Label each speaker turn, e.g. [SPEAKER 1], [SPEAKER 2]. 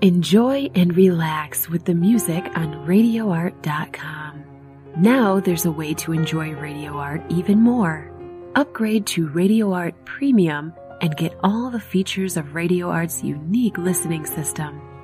[SPEAKER 1] Enjoy and relax with the music on RadioArt.com. Now there's a way to enjoy Radio Art even more. Upgrade to Radio Art Premium and get all the features of Radio Art's unique listening system.